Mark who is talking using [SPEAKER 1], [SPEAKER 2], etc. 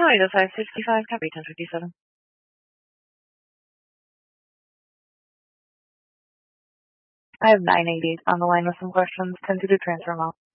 [SPEAKER 1] Toledo 565, Capri 1057. I have 980 on the line with some questions. 10 to transfer them out.